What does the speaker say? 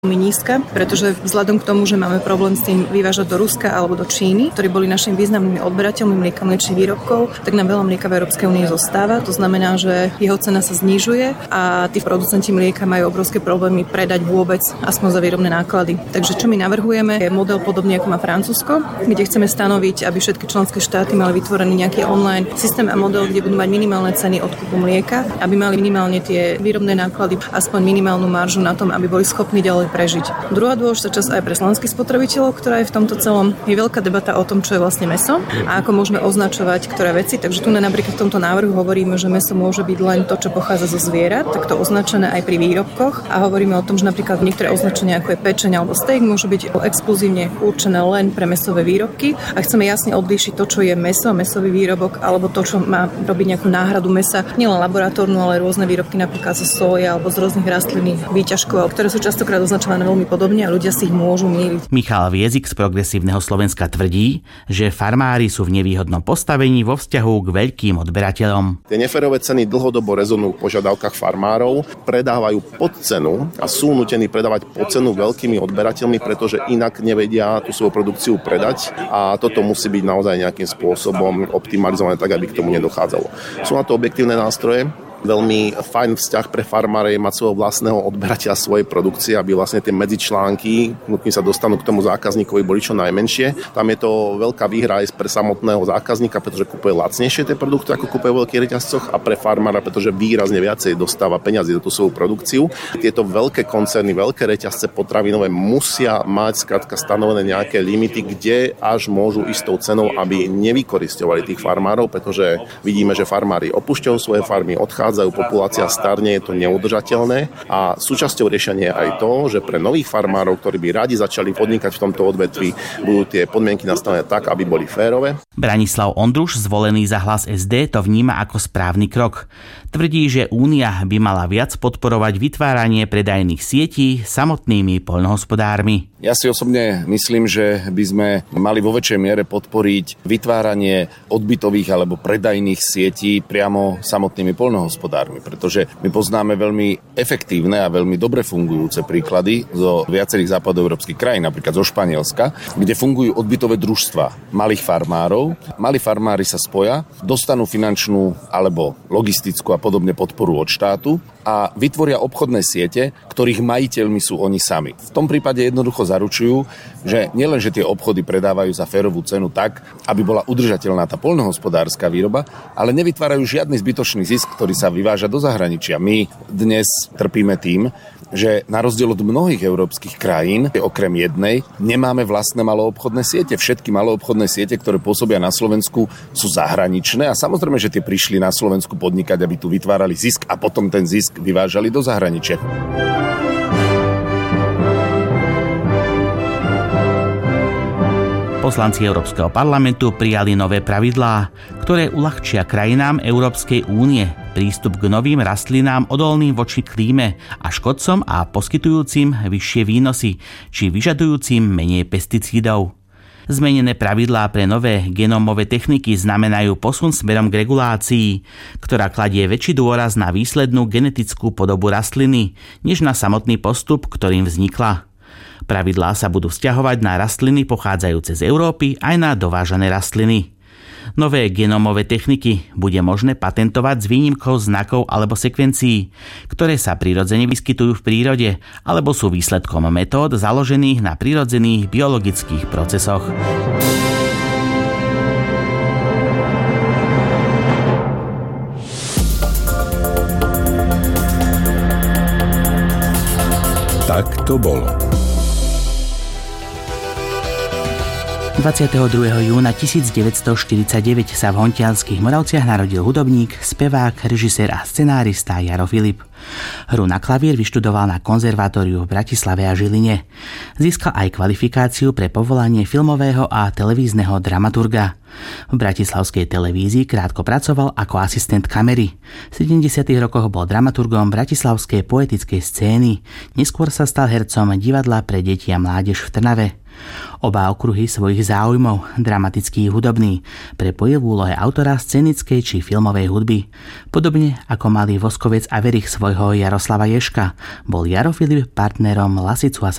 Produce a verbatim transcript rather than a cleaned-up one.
nízka, pretože vzhľadom k tomu, že máme problém s tým vyvážať do Ruska alebo do Číny, ktorí boli našimi významnými odberateľmi mlieka, mliečných výrobkov, tak nám veľa mlieka v Európskej únii zostáva. To znamená, že jeho cena sa znižuje a tí producenti mlieka majú obrovské problémy predať vôbec aspoň za výrobné náklady. Takže čo my navrhujeme je model podobný ako má Francúzsko, kde chceme stanoviť, aby všetky členské štáty mali vytvorený nejaký online systém a model, kde budú mať minimálne ceny odkupu mlieka, aby mali minimálne tie výrobné náklady, aspoň minimálnu maržu na tom, aby boli schopní ďalej prežiť. Druhá dôležitá časť aj pre slovenských spotrebiteľov, ktorá je v tomto celom, je veľká debata o tom, čo je vlastne mäso a ako môžeme označovať ktoré veci. Takže tu napríklad v tomto návrhu hovoríme, že mäso môže byť len to, čo pochádza zo zvierat, tak to označené aj pri výrobkoch a hovoríme o tom, že napríklad niektoré označenia ako je pečeň alebo steak môžu byť exkluzívne určené len pre mäsové výrobky a chceme jasne odlíšiť to, čo je mäso, mäsový výrobok alebo to, čo má robiť nejakú náhradu mäsa, nielen laboratórnu, ale rôzne výrobky napríklad zo soje alebo z rôznych rastlinných výťažkov, ktoré sú častokrát označované veľmi podobne a ľudia si ich môžu míliť. Michal Viezik z Progresívneho Slovenska tvrdí, že farmári sú v nevýhodnom postavení vo vzťahu k veľkým odberateľom. Tie neférové ceny dlhodobo rezonujú v požiadavkách farmárov, predávajú pod cenu a sú nútení predávať pod cenu veľkými odberateľmi, pretože inak nevedia tú svoju produkciu predať a toto musí byť naozaj nejakým spôsobom optimalizované tak, aby k tomu nedochádzalo. Sú na to objektívne nástroje. Veľmi fajn vzťah pre farmára je mať svojho vlastného odberateľa svojej produkcie, aby vlastne tie medzičlánky, kým sa dostanú k tomu zákazníkovi, boli čo najmenšie. Tam je to veľká výhra aj pre samotného zákazníka, pretože kupuje lacnejšie tie produkty, ako kupuje v veľkých reťazcoch, a pre farmára, pretože výrazne viacej dostáva peňazí za tú svoju produkciu. Tieto veľké koncerny, veľké reťazce potravinové musia mať skrátka stanovené nejaké limity, kde až môžu istou cenou, aby nevykorisťovali tých farmárov, pretože vidíme, že farmári opúšťajú svoje farmy, odchádzajú, populácia starne, je to neudržateľné a súčasťou riešenia je aj to, že pre nových farmárov, ktorí by radi začali podnikať v tomto odvetví, budú tie podmienky nastavené tak, aby boli férové. Branislav Ondruš, zvolený za Hlas es dé, to vníma ako správny krok. Tvrdí, že Únia by mala viac podporovať vytváranie predajných sietí samotnými poľnohospodármi. Ja si osobne myslím, že by sme mali vo väčšej miere podporiť vytváranie odbytových alebo predajných sietí priamo samotnými poľnohospodármi, pretože my poznáme veľmi efektívne a veľmi dobre fungujúce príklady zo viacerých západoeurópskych krajín, napríklad zo Španielska, kde fungujú odbytové družstva malých farmárov. Malí farmári sa spoja, dostanú finančnú alebo logistickú a podobne podporu od štátu a vytvoria obchodné siete, ktorých majiteľmi sú oni sami. V tom prípade jednoducho zaručujú, že nielen, že tie obchody predávajú za férovú cenu tak, aby bola udržateľná tá poľnohospodárska výroba, ale nevytvárajú žiadny zbytočný zisk, ktorý sa vyváža do zahraničia. My dnes trpíme tým, že na rozdiel od mnohých európskych krajín, okrem jednej, nemáme vlastné maloobchodné siete. Všetky maloobchodné siete, ktoré pôsobia na Slovensku, sú zahraničné a samozrejme, že tie prišli na Slovensku podnikať, aby tu vytvárali zisk a potom ten zisk vyvážali do zahraničia. Poslanci Európskeho parlamentu prijali nové pravidlá, ktoré uľahčia krajinám Európskej únie prístup k novým rastlinám odolným voči klíme a škodcom a poskytujúcim vyššie výnosy či vyžadujúcim menej pesticídov. Zmenené pravidlá pre nové genómové techniky znamenajú posun smerom k regulácii, ktorá kladie väčší dôraz na výslednú genetickú podobu rastliny, než na samotný postup, ktorým vznikla. Pravidlá sa budú vzťahovať na rastliny pochádzajúce z Európy aj na dovážané rastliny. Nové genómové techniky bude možné patentovať s výnimkou znakov alebo sekvencií, ktoré sa prirodzene vyskytujú v prírode alebo sú výsledkom metód založených na prirodzených biologických procesoch. Tak to bolo. dvadsiateho druhého júna tisícdeväťstoštyridsaťdeväť sa v Hontianskych Moravciach narodil hudobník, spevák, režisér a scenárista Jaro Filip. Hru na klavír vyštudoval na konzervatóriu v Bratislave a Žiline. Získal aj kvalifikáciu pre povolanie filmového a televízneho dramaturga. V bratislavskej televízii krátko pracoval ako asistent kamery. V sedemdesiatych rokoch bol dramaturgom bratislavskej poetickej scény. Neskôr sa stal hercom divadla pre deti a mládež v Trnave. Oba okruhy svojich záujmov, dramatický i hudobný, prepojil v úlohe autora scenickej či filmovej hudby. Podobne ako mali Voskovec a Verich svojho Jaroslava Ježka, bol Jaro Filip partnerom Lasicu a